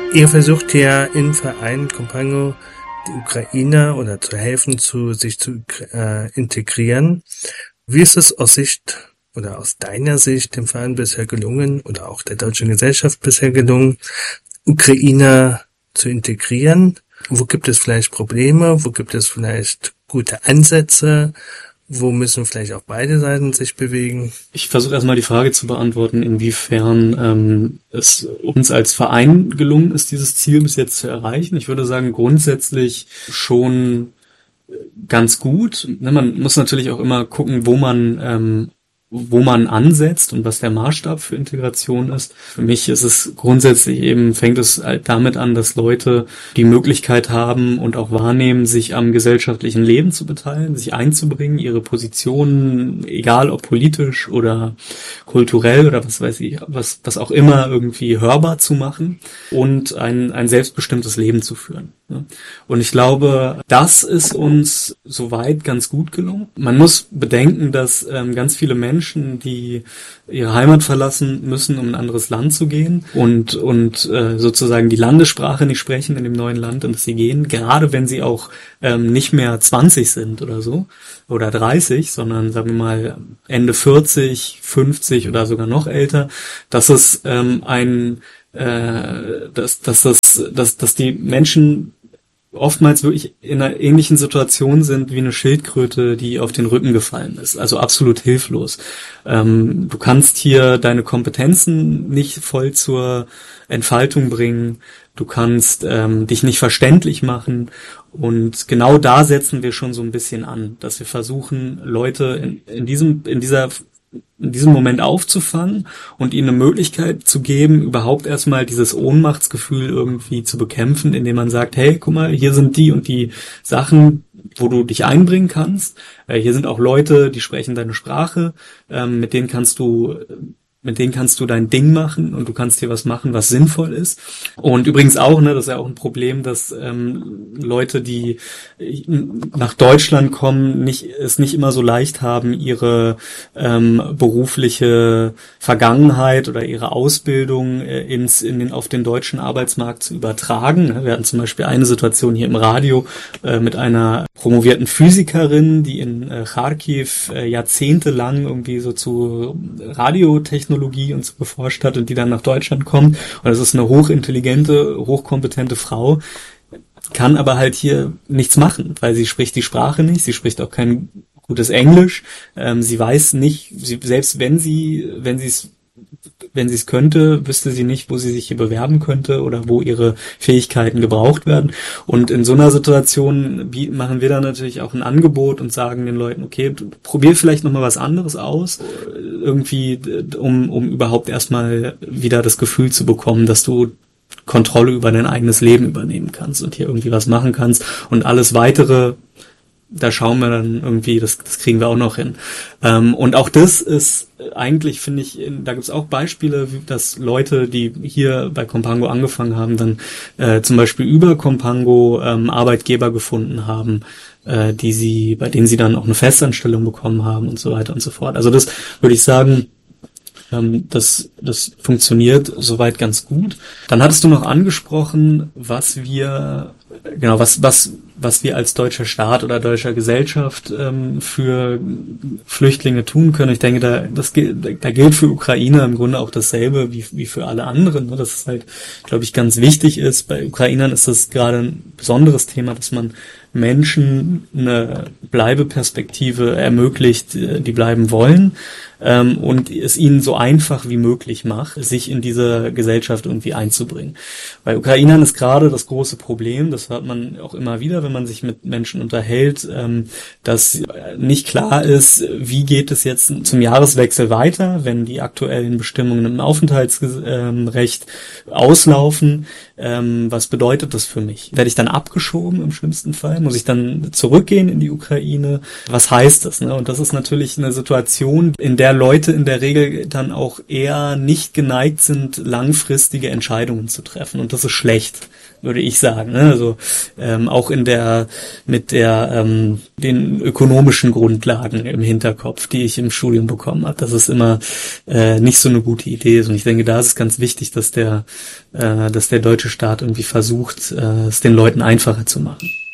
Ihr versucht ja im Verein Compaño die Ukrainer oder zu helfen, sich zu integrieren. Wie ist es aus Sicht oder aus deiner Sicht dem Verein bisher gelungen oder auch der deutschen Gesellschaft bisher gelungen, Ukrainer zu integrieren? Wo gibt es vielleicht Probleme? Wo gibt es vielleicht gute Ansätze? Wo müssen vielleicht auch beide Seiten sich bewegen? Ich versuche erstmal die Frage zu beantworten, inwiefern es uns als Verein gelungen ist, dieses Ziel bis jetzt zu erreichen. Ich würde sagen, grundsätzlich schon ganz gut. Man muss natürlich auch immer gucken, wo man ansetzt und was der Maßstab für Integration ist. Für mich ist es grundsätzlich fängt es halt damit an, dass Leute die Möglichkeit haben und auch wahrnehmen, sich am gesellschaftlichen Leben zu beteiligen, sich einzubringen, ihre Positionen, egal ob politisch oder kulturell oder was weiß ich, was auch immer irgendwie hörbar zu machen und ein selbstbestimmtes Leben zu führen. Und ich glaube, das ist uns soweit ganz gut gelungen. Man muss bedenken, dass ganz viele Menschen, die ihre Heimat verlassen müssen, um in ein anderes Land zu gehen und sozusagen die Landessprache nicht sprechen in dem neuen Land, in das sie gehen, gerade wenn sie auch nicht mehr 20 sind oder so oder 30, sondern sagen wir mal Ende 40, 50 oder sogar noch älter, dass es dass die Menschen oftmals wirklich in einer ähnlichen Situation sind wie eine Schildkröte, die auf den Rücken gefallen ist. Also absolut hilflos. Du kannst hier deine Kompetenzen nicht voll zur Entfaltung bringen. Du kannst dich nicht verständlich machen. Und genau da setzen wir schon so ein bisschen an, dass wir versuchen, Leute in diesem Moment aufzufangen und ihnen eine Möglichkeit zu geben, überhaupt erstmal dieses Ohnmachtsgefühl irgendwie zu bekämpfen, indem man sagt, hey, guck mal, hier sind die und die Sachen, wo du dich einbringen kannst. Hier sind auch Leute, die sprechen deine Sprache, mit denen kannst du dein Ding machen und du kannst hier was machen, was sinnvoll ist. Und übrigens auch, das ist ja auch ein Problem, dass Leute, die nach Deutschland kommen, es nicht immer so leicht haben, ihre berufliche Vergangenheit oder ihre Ausbildung auf den deutschen Arbeitsmarkt zu übertragen. Wir hatten zum Beispiel eine Situation hier im Radio mit einer promovierten Physikerin, die in Charkiw jahrzehntelang irgendwie so zu Radiotechnologie und so geforscht hat und die dann nach Deutschland kommt. Und das ist eine hochintelligente, hochkompetente Frau, kann aber halt hier nichts machen, weil sie spricht die Sprache nicht, sie spricht auch kein gutes Englisch, sie weiß nicht, selbst wenn sie es könnte, wüsste sie nicht, wo sie sich hier bewerben könnte oder wo ihre Fähigkeiten gebraucht werden. Und in so einer Situation machen wir dann natürlich auch ein Angebot und sagen den Leuten, okay, probier vielleicht nochmal was anderes aus, irgendwie, um überhaupt erstmal wieder das Gefühl zu bekommen, dass du Kontrolle über dein eigenes Leben übernehmen kannst und hier irgendwie was machen kannst und alles Weitere, da schauen wir dann irgendwie, das kriegen wir auch noch hin. Und auch das ist eigentlich, finde ich, da gibt es auch Beispiele, dass Leute, die hier bei Compaño angefangen haben, dann zum Beispiel über Compaño Arbeitgeber gefunden haben, bei denen sie dann auch eine Festanstellung bekommen haben und so weiter und so fort. Also das würde ich sagen, das funktioniert soweit ganz gut. Dann hattest du noch angesprochen, was wir als deutscher Staat oder deutscher Gesellschaft für Flüchtlinge tun können. Ich denke, da gilt für Ukrainer im Grunde auch dasselbe wie für alle anderen. Dass es halt, glaube ich, ganz wichtig ist. Bei Ukrainern ist das gerade ein besonderes Thema, dass man Menschen eine Bleibeperspektive ermöglicht, die bleiben wollen, und es ihnen so einfach wie möglich macht, sich in diese Gesellschaft irgendwie einzubringen. Bei Ukrainern ist gerade das große Problem, das hört man auch immer wieder, wenn man sich mit Menschen unterhält, dass nicht klar ist, wie geht es jetzt zum Jahreswechsel weiter, wenn die aktuellen Bestimmungen im Aufenthaltsrecht auslaufen. Was bedeutet das für mich? Werde ich dann abgeschoben im schlimmsten Fall? Muss ich dann zurückgehen in die Ukraine? Was heißt das? Ne? Und das ist natürlich eine Situation, in der Leute in der Regel dann auch eher nicht geneigt sind, langfristige Entscheidungen zu treffen. Und das ist schlecht, würde ich sagen. Ne? Also auch mit den ökonomischen Grundlagen im Hinterkopf, die ich im Studium bekommen habe, dass es immer nicht so eine gute Idee ist. Und ich denke, da ist es ganz wichtig, dass der deutsche Staat irgendwie versucht, es den Leuten einfacher zu machen.